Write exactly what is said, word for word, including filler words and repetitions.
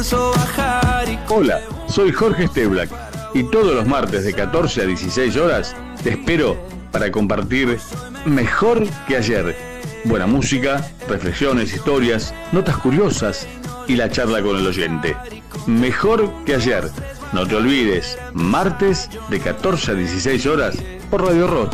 Hola, soy Jorge Steblack y todos los martes de catorce a dieciséis horas te espero para compartir Mejor que ayer. Buena música, reflexiones, historias, notas curiosas y la charla con el oyente. Mejor que ayer. No te olvides, martes de catorce a dieciséis horas por Radio Rocha.